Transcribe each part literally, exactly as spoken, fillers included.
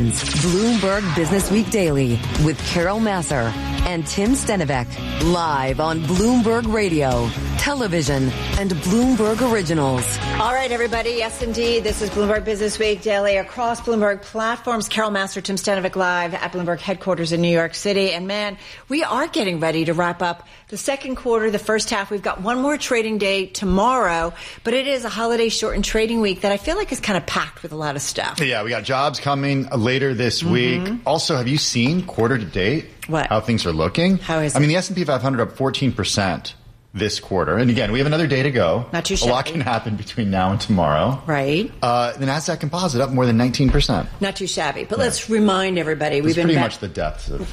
begins. Bloomberg Business Week Daily with Carol Massar and Tim Stenovec, live on Bloomberg Radio, television, and Bloomberg Originals. All right, everybody. Yes, indeed. This is Bloomberg Business Week Daily across Bloomberg platforms. Carol Massar, Tim Stenovec live at Bloomberg headquarters in New York City. And man, we are getting ready to wrap up the second quarter, the first half. We've got one more trading day tomorrow, but it is a holiday shortened trading week that I feel like is kind of packed with a lot of stuff. Yeah, we got jobs coming later this mm-hmm. week. Also, have you seen quarter to date? What? How things are looking? How is it? I mean, the S and P five hundred up fourteen percent this quarter. And again, we have another day to go. Not too shabby. A lot can happen between now and tomorrow. Right. Uh, the NASDAQ Composite up more than nineteen percent. Not too shabby. But yeah. let's remind everybody. It's we've been pretty back- much the depths of...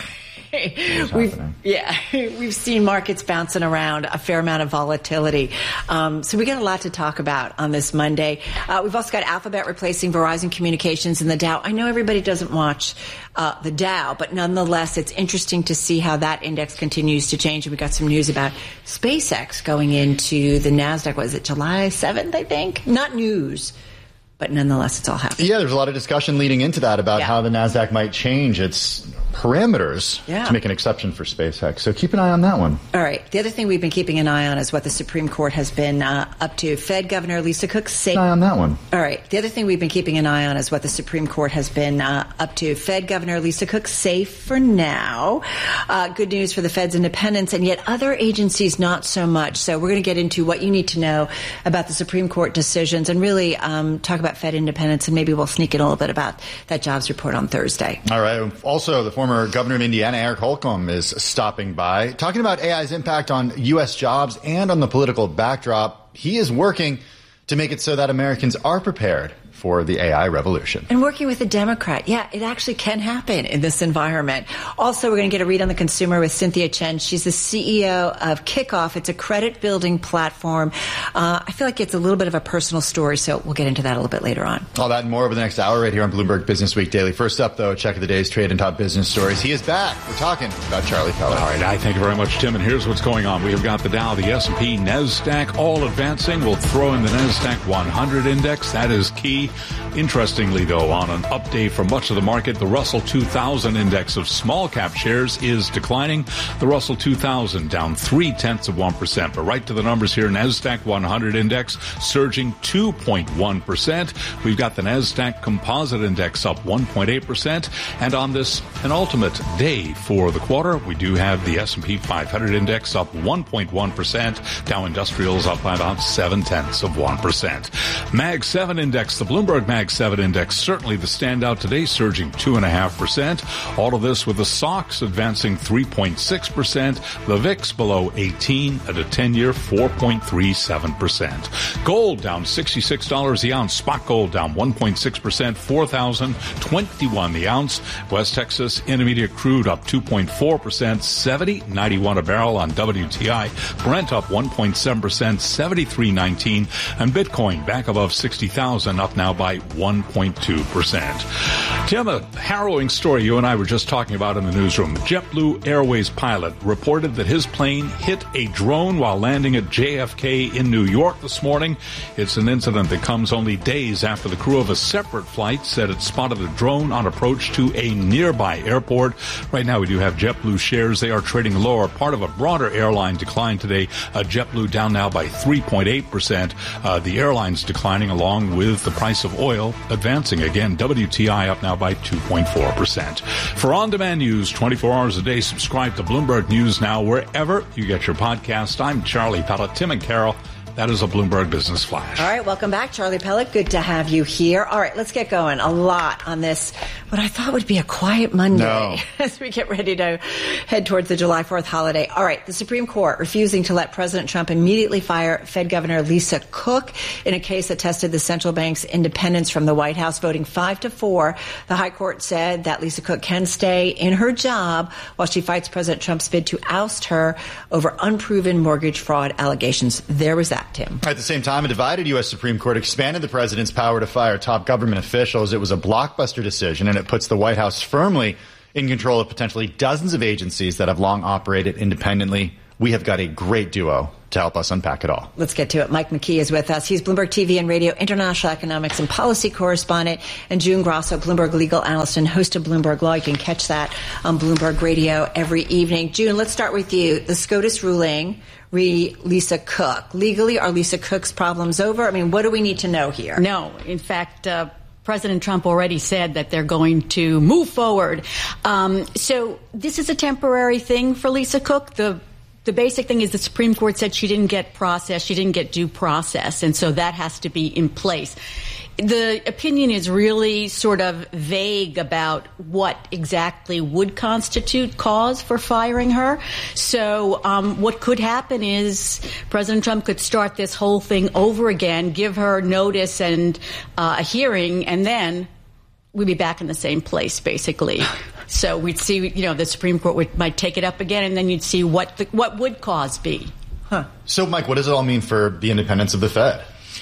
We've, yeah, we've seen markets bouncing around, a fair amount of volatility. Um, so we got a lot to talk about on this Monday. Uh, we've also got Alphabet replacing Verizon Communications in the Dow. I know everybody doesn't watch uh, the Dow, but nonetheless, it's interesting to see how that index continues to change. And we got some news about SpaceX going into the NASDAQ. Was it July seventh, I think? Not news. But nonetheless, it's all happening. Yeah, there's a lot of discussion leading into that about yeah. how the NASDAQ might change its parameters yeah. to make an exception for SpaceX. So keep an eye on that one. All right. The other thing we've been keeping an eye on is what the Supreme Court has been uh, up to. Fed Governor Lisa Cook safe. Keep an eye on that one. All right. The other thing we've been keeping an eye on is what the Supreme Court has been uh, up to. Fed Governor Lisa Cook safe for now. Uh, good news for the Fed's independence, and yet other agencies not so much. So we're going to get into what you need to know about the Supreme Court decisions and really um, talk about Fed independence, and maybe we'll sneak in a little bit about that jobs report on Thursday. All right. Also, the former governor of Indiana, Eric Holcomb, is stopping by, talking about A I's impact on U S jobs and on the political backdrop. He is working to make it so that Americans are prepared for the A I revolution. And working with a Democrat. Yeah, it actually can happen in this environment. Also, we're going to get a read on the consumer with Cynthia Chen. She's the C E O of Kickoff. It's a credit building platform. Uh, I feel like it's a little bit of a personal story, so we'll get into that a little bit later on. All that and more over the next hour right here on Bloomberg Business Week Daily. First up, though, check of the day's trade and top business stories. He is back. We're talking about Charlie Pellet. All right, I thank you very much, Tim. And here's what's going on. We have got the Dow, the S and P, NASDAQ all advancing. We'll throw in the NASDAQ one hundred index. That is key. Interestingly, though, on an update from much of the market, the Russell two thousand index of small cap shares is declining. The Russell two thousand down three tenths of one percent. But right to the numbers here, NASDAQ one hundred index surging two point one percent. We've got the NASDAQ Composite Index up one point eight percent. And on this penultimate day for the quarter, we do have the S and P five hundred index up one point one percent. Dow Industrials up by about seven tenths of one percent. Mag seven index, the Bloomberg Mag seven index, certainly the standout today, surging two point five percent. All of this with the S O X advancing three point six percent. The V I X below eighteen at a ten-year four point three seven percent. Gold down sixty-six dollars the ounce. Spot gold down one point six percent, four thousand twenty-one the ounce. West Texas Intermediate crude up two point four percent, seventy ninety-one a barrel on W T I. Brent up one point seven percent, seventy-three nineteen. And Bitcoin back above sixty thousand, up now by one point two percent. Tim, a harrowing story you and I were just talking about in the newsroom. JetBlue Airways pilot reported that his plane hit a drone while landing at J F K in New York this morning. It's an incident that comes only days after the crew of a separate flight said it spotted a drone on approach to a nearby airport. Right now we do have JetBlue shares. They are trading lower, part of a broader airline decline today. Uh, JetBlue down now by three point eight percent. Uh, the airline's declining along with the price of oil advancing again. W T I up now by two point four percent. For on-demand news twenty-four hours a day, subscribe to Bloomberg News Now wherever you get your podcast. I'm Charlie Pellet. Tim and Carol, that is a Bloomberg Business Flash. All right, welcome back, Charlie Pellet. Good to have you here. All right, let's get going. A lot on this, what I thought would be a quiet Monday no. as we get ready to head towards the July fourth holiday. All right, the Supreme Court refusing to let President Trump immediately fire Fed Governor Lisa Cook in a case that tested the central bank's independence from the White House, voting five to four. The High Court said that Lisa Cook can stay in her job while she fights President Trump's bid to oust her over unproven mortgage fraud allegations. There was that. Tim. At the same time, a divided U S Supreme Court expanded the president's power to fire top government officials. It was a blockbuster decision, and it puts the White House firmly in control of potentially dozens of agencies that have long operated independently. We have got a great duo to help us unpack it all. Let's get to it. Mike McKee is with us. He's Bloomberg T V and Radio international economics and policy correspondent, and June Grosso, Bloomberg legal analyst and host of Bloomberg Law. You can catch that on Bloomberg Radio every evening. June, let's start with you. The SCOTUS ruling re Lisa Cook. Legally, are Lisa Cook's problems over? I mean, what do we need to know here? No. In fact, uh, President Trump already said that they're going to move forward. Um, so this is a temporary thing for Lisa Cook. The The basic thing is the Supreme Court said she didn't get process, she didn't get due process, and so that has to be in place. The opinion is really sort of vague about what exactly would constitute cause for firing her. So um, what could happen is President Trump could start this whole thing over again, give her notice and uh, a hearing, and then we'd be back in the same place, basically. So we'd see, you know, the Supreme Court would, might take it up again, and then you'd see what the, what would cause be. Huh. So, Mike, what does it all mean for the independence of the Fed?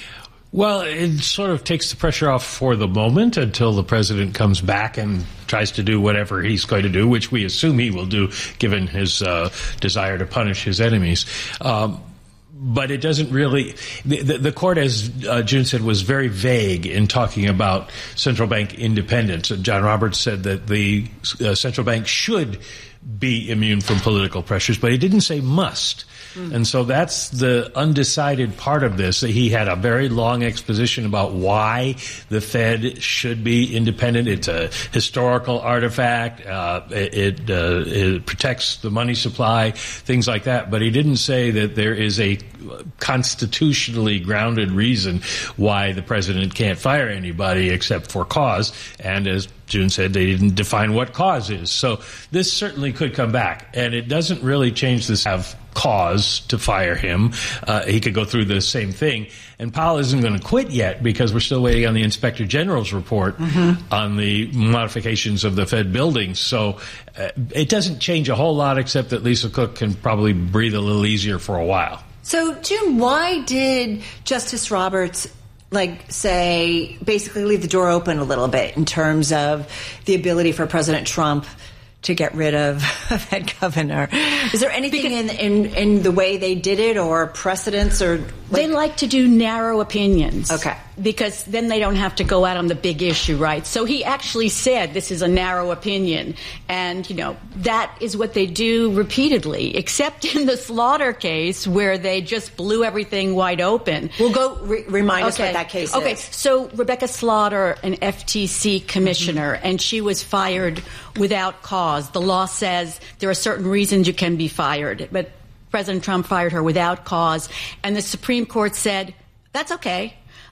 Well, it sort of takes the pressure off for the moment until the president comes back and tries to do whatever he's going to do, which we assume he will do, given his uh, desire to punish his enemies. Um, But it doesn't really, the, the, the court, as uh, June said, was very vague in talking about central bank independence. John Roberts said that the uh, central bank should be immune from political pressures, but he didn't say must. Mm. And so that's the undecided part of this. He had a very long exposition about why the Fed should be independent. It's a historical artifact. Uh, it, uh, it protects the money supply, things like that. But he didn't say that there is a constitutionally grounded reason why the president can't fire anybody except for cause. And as June said, they didn't define what cause is. So this certainly could come back. And it doesn't really change this have cause to fire him. Uh, he could go through the same thing. And Powell isn't going to quit yet because we're still waiting on the Inspector General's report mm-hmm. on the modifications of the Fed buildings. So uh, it doesn't change a whole lot, except that Lisa Cook can probably breathe a little easier for a while. So, June, why did Justice Roberts like say basically leave the door open a little bit in terms of the ability for President Trump to get rid of a Fed governor? Is there anything in, in in the way they did it or precedents or like- they like to do narrow opinions. Okay. Because then they don't have to go out on the big issue, right? So he actually said this is a narrow opinion. And, you know, that is what they do repeatedly, except in the Slaughter case where they just blew everything wide open. We'll go re- remind okay. us what that case okay. is. Okay, so Rebecca Slaughter, an F T C commissioner, mm-hmm. and she was fired without cause. The law says there are certain reasons you can be fired, but President Trump fired her without cause. And the Supreme Court said, that's okay.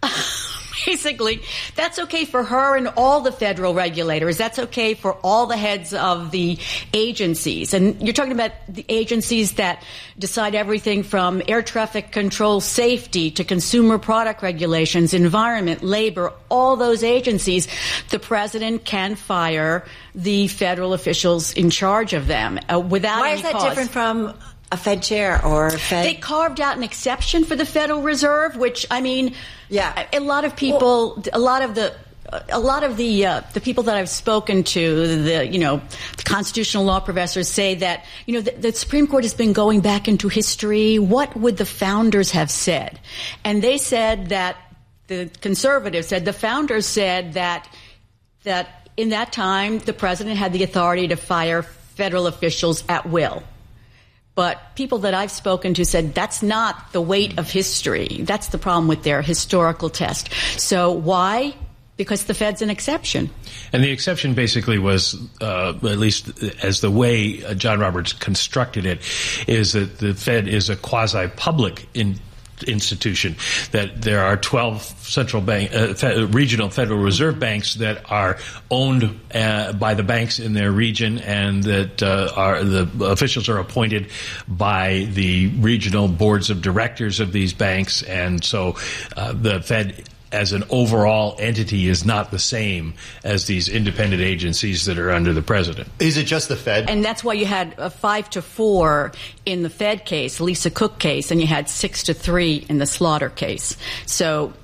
Basically, that's okay for her and all the federal regulators. That's okay for all the heads of the agencies. And you're talking about the agencies that decide everything from air traffic control safety to consumer product regulations, environment, labor, all those agencies. The president can fire the federal officials in charge of them uh, without Why any is that cause. different from a Fed chair or a Fed? They carved out an exception for the Federal Reserve, which, I mean, yeah. a lot of people, well, a lot of the, a lot of the uh, the people that I've spoken to, the you know, the constitutional law professors say that you know the, the Supreme Court has been going back into history. What would the founders have said? And they said that the conservatives said the founders said that that in that time the president had the authority to fire federal officials at will. But people that I've spoken to said that's not the weight of history. That's the problem with their historical test. So why? Because the Fed's an exception. And the exception basically was, uh, at least as the way John Roberts constructed it, is that the Fed is a quasi-public in institution, that there are twelve central bank, uh, fe- regional Federal Reserve banks that are owned uh, by the banks in their region, and that uh, are the officials are appointed by the regional boards of directors of these banks, and so uh, the Fed as an overall entity is not the same as these independent agencies that are under the president. Is it just the Fed? And that's why you had a five to four in the Fed case, Lisa Cook case, and you had six to three in the Slaughter case. So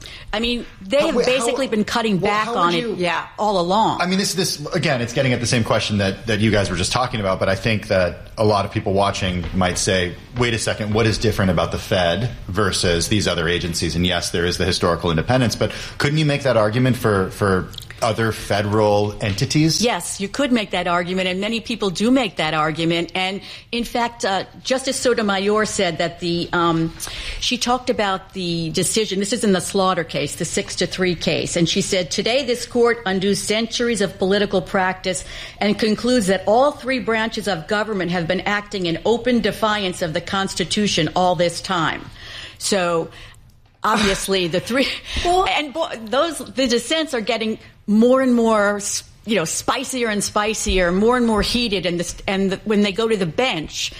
I mean, they how, have wait, basically how, been cutting well, back on you, it yeah, all along. I mean, this, this again, it's getting at the same question that, that you guys were just talking about, but I think that a lot of people watching might say, wait a second, what is different about the Fed versus these other agencies? And yes, there is the historical independence, but couldn't you make that argument for, for other federal entities? Yes, you could make that argument, and many people do make that argument. And in fact, uh, Justice Sotomayor said that the um, she talked about the decision. This is in the Slaughter case, the six to three case, and she said, "Today, this court undoes centuries of political practice and concludes that all three branches of government have been acting in open defiance of the Constitution all this time." So. Obviously, the three well, and those the dissents are getting more and more, you know, spicier and spicier, more and more heated, and this, and the, when they go to the bench.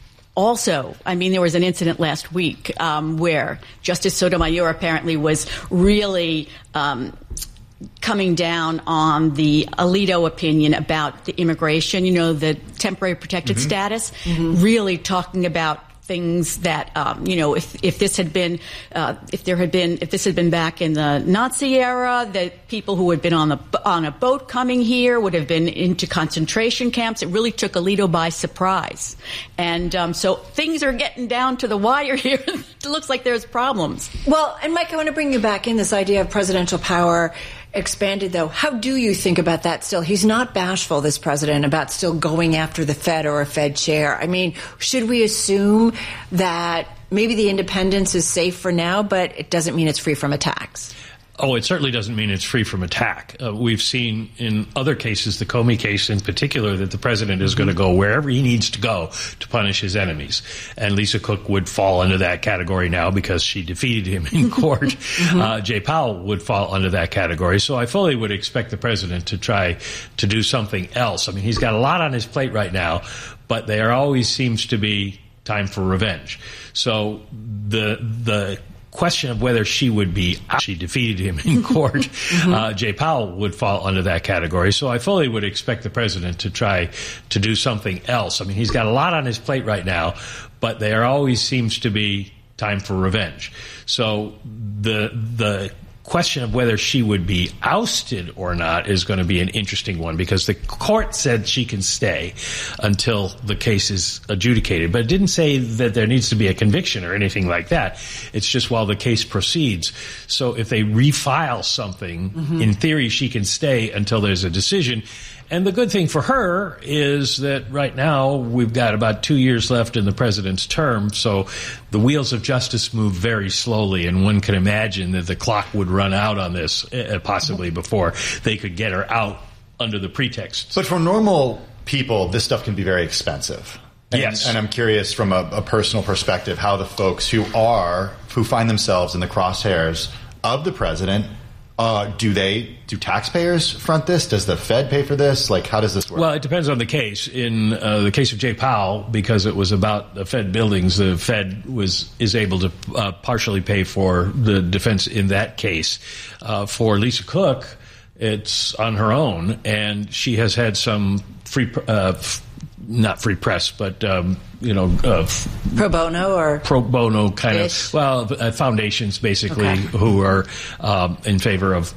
Also, I mean, there was an incident last week um, where Justice Sotomayor apparently was really um, coming down on the Alito opinion about the immigration, you know, the temporary protected mm-hmm. status, mm-hmm. really talking about things that, um, you know, if, if this had been, uh, if there had been, if this had been back in the Nazi era, that people who had been on the on a boat coming here would have been into concentration camps. It really took Alito by surprise, and um, so things are getting down to the wire here. It looks like there's problems. Well, and Mike, I want to bring you back in this idea of presidential power expanded, though. How do you think about that still? He's not bashful, this president, about still going after the Fed or a Fed chair. I mean, should we assume that maybe the independence is safe for now, but it doesn't mean it's free from attacks? Oh, it certainly doesn't mean it's free from attack. Uh, we've seen in other cases, the Comey case in particular, that the president is going to go wherever he needs to go to punish his enemies. And Lisa Cook would fall under that category now because she defeated him in court. mm-hmm. uh, Jay Powell would fall under that category. So I fully would expect the president to try to do something else. I mean, he's got a lot on his plate right now, but there always seems to be time for revenge. So the the question of whether she would be she defeated him in court, mm-hmm. uh, Jay Powell would fall under that category. So I fully would expect the president to try to do something else. I mean, he's got a lot on his plate right now, but there always seems to be time for revenge. So the the question of whether she would be ousted or not is going to be an interesting one, because the court said she can stay until the case is adjudicated. But it didn't say that there needs to be a conviction or anything like that. It's just while the case proceeds. So if they refile something, mm-hmm. in theory, she can stay until there's a decision. And the good thing for her is that right now we've got about two years left in the president's term, so the wheels of justice move very slowly, and one can imagine that the clock would run out on this uh, possibly before they could get her out under the pretext. But for normal people, this stuff can be very expensive. And, yes. And I'm curious from a, a personal perspective how the folks who are, who find themselves in the crosshairs of the president, Uh, do they, do taxpayers front this? Does the Fed pay for this? Like, how does this work? Well, it depends on the case. In uh, the case of Jay Powell, because it was about the Fed buildings, the Fed was is able to uh, partially pay for the defense in that case. Uh, for Lisa Cook, it's on her own, and she has had some free, uh, f- not free press, but, um, you know, uh, pro bono or pro bono kind ish. of, well, uh, foundations basically okay. who are um, in favor of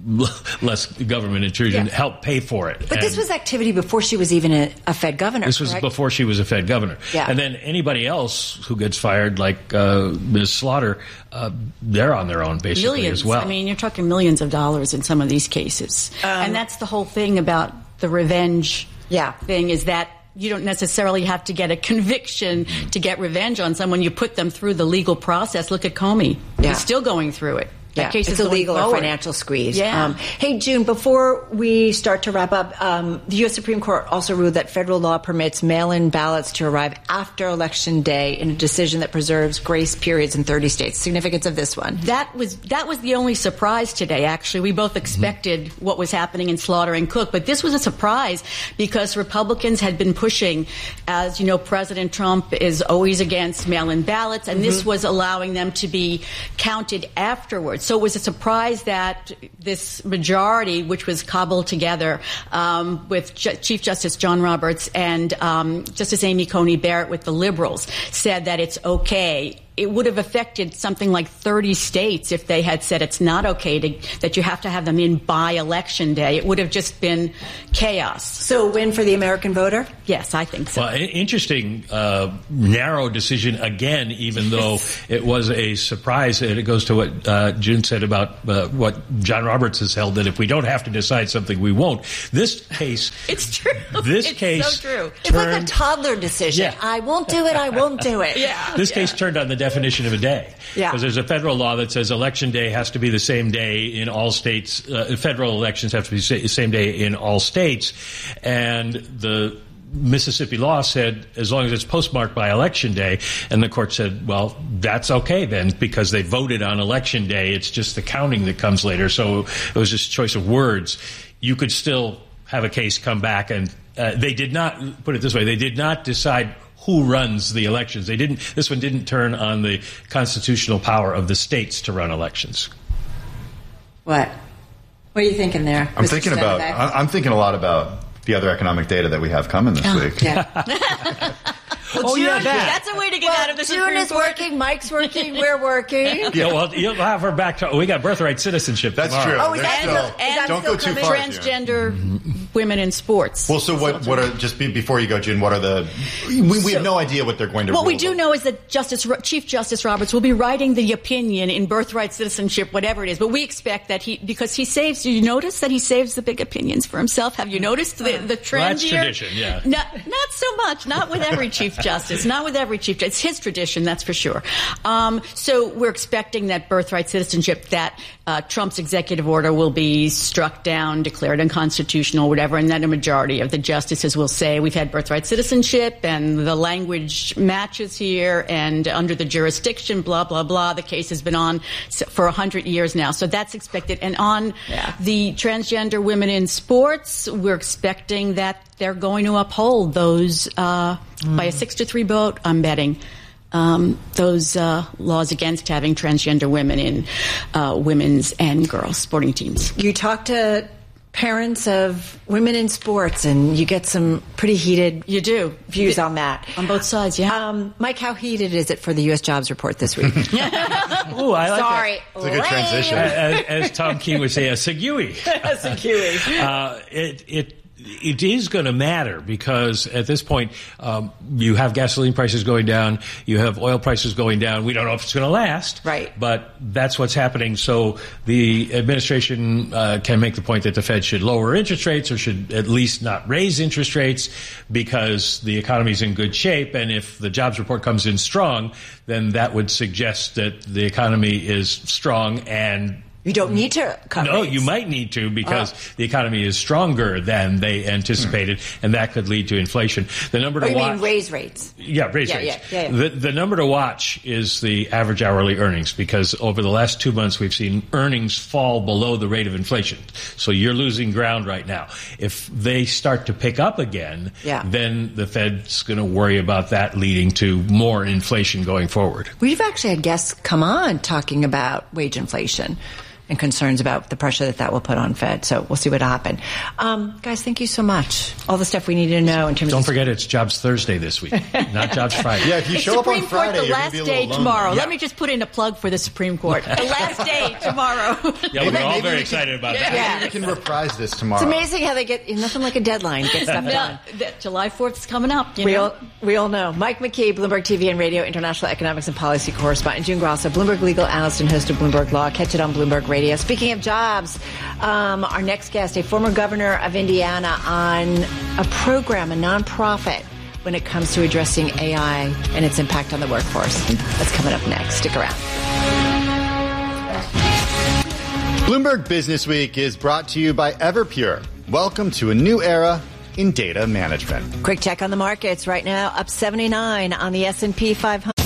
less government intrusion, yeah. help pay for it. But and this was activity before she was even a, a Fed governor. This was correct? before she was a Fed governor. Yeah. And then anybody else who gets fired, like uh, Miz Slaughter, uh, they're on their own basically millions. as well. I mean, you're talking millions of dollars in some of these cases. Um, and that's the whole thing about the revenge yeah. thing, is that you don't necessarily have to get a conviction to get revenge on someone. You put them through the legal process. Look at Comey. Yeah. He's still going through it. Yeah, case it's is a legal or forward. financial squeeze. Yeah. Um, hey, June, before we start to wrap up, um, the U S Supreme Court also ruled that federal law permits mail-in ballots to arrive after Election Day in a decision that preserves grace periods in thirty states. Significance of this one? That was that was the only surprise today, actually. We both expected mm-hmm. what was happening in Slaughter and Cook, but this was a surprise because Republicans had been pushing, as you know, President Trump is always against mail-in ballots, and mm-hmm. this was allowing them to be counted afterwards. So it was a surprise that this majority, which was cobbled together um, with J- Chief Justice John Roberts and um, Justice Amy Coney Barrett with the liberals, said that it's okay it would have affected something like thirty states if they had said it's not okay to, that you have to have them in by election day. It would have just been chaos. So a win for the American voter? Yes, I think so. Well, interesting, uh, narrow decision again, even though it was a surprise. And it goes to what uh, June said about uh, what John Roberts has held, that if we don't have to decide something, we won't. This case... It's true. This it's case... so true. It's like a toddler decision. Yeah. I won't do it, I won't do it. Yeah. This yeah. case turned on the definition of a day. Yeah. Because there's a federal law that says election day has to be the same day in all states. Uh, federal elections have to be the same day in all states. And the Mississippi law said as long as it's postmarked by election day, and the court said, well, that's okay then, because they voted on election day. It's just the counting that comes later. So it was just a choice of words. You could still have a case come back, and uh, they did not, put it this way, they did not decide who runs the elections. They didn't. This one didn't turn on the constitutional power of the states to run elections. What? What are you thinking there? I'm Mister thinking about. Stenbeck? I'm thinking a lot about the other economic data that we have coming this week. Yeah. Well, Oh, June, yeah, that. That's a way to get Well, out of the June Supreme is Court. working, Mike's working, we're working. Yeah, well, you'll have her back. To, we got birthright citizenship That's tomorrow. true. Oh, is There's that still- still- is that don't still go too coming? far. Transgender women in sports. Well, so what? What are just be, before you go, June? What are the? We, we So- have no idea what they're going to. What rule, we do but- know is that Justice Chief Justice Roberts will be writing the opinion in birthright citizenship, whatever it is. But we expect that he, because he saves. You notice that he saves the big opinions for himself. Have you noticed the the trend That's here? tradition, yeah. Not, not so much. Not with every Chief Justice. Not with every Chief Justice. It's his tradition, that's for sure. Um, so we're expecting that birthright citizenship, that uh, Trump's executive order will be struck down, declared unconstitutional, whatever, and then a majority of the justices will say we've had birthright citizenship and the language matches here and under the jurisdiction, blah, blah, blah. The case has been on for one hundred years now. So that's expected. And on Yeah. the transgender women in sports, we're expecting that they're going to uphold those uh, mm. by a six to three vote, I'm betting. Um, those uh, laws against having transgender women in uh, women's and girls sporting teams. You talk to parents of women in sports, and you get some pretty heated You do. views on that. On both sides, yeah. Um, Mike, how heated is it for the U S jobs report this week? Ooh, I like Sorry. that. It's a good transition. As, as Tom Keene would say, a segui. Uh, it, it, it is going to matter because at this point, um, you have gasoline prices going down, you have oil prices going down. We don't know if it's going to last. Right. But that's what's happening. So the administration uh, can make the point that the Fed should lower interest rates or should at least not raise interest rates because the economy is in good shape. And if the jobs report comes in strong, then that would suggest that the economy is strong and You don't need to cut no, rates. you might need to because Oh. the economy is stronger than they anticipated, and that could lead to inflation. The number Oh, to you watch, mean raise rates? yeah, raise Yeah, rates. yeah, yeah, yeah. The the number to watch is the average hourly earnings because over the last two months we've seen earnings fall below the rate of inflation. So you're losing ground right now. If they start to pick up again, Yeah. then the Fed's going to worry about that leading to more inflation going forward. We've actually had guests come on talking about wage inflation and concerns about the pressure that that will put on Fed. So we'll see what happens. Um, guys, thank you so much. All the stuff we needed to know in terms Don't of... forget it's Jobs Thursday this week, not Jobs Friday. Yeah, if you It's show up Supreme on Friday, Court, the you're gonna last be a day little lonely. tomorrow. Yeah. Let me just put in a plug for the Supreme Court. The last day tomorrow. Yeah, we're Maybe all we very can- excited about Yeah. that. Maybe we can reprise this tomorrow. It's amazing how they get nothing like a deadline to get stuff done. Yeah, that July fourth is coming up. You We know? all, we all know. Mike McKee, Bloomberg T V and Radio International Economics and Policy Correspondent. June Grosso, Bloomberg Legal Analyst and host of Bloomberg Law. Catch it on Bloomberg Radio. Speaking of jobs, um, our next guest, a former governor of Indiana, on a program, a nonprofit, when it comes to addressing A I and its impact on the workforce. That's coming up next. Stick around. Bloomberg Business Week is brought to you by Everpure. Welcome to a new era in data management. Quick check on the markets right now, up seventy-nine on the S and P five hundred.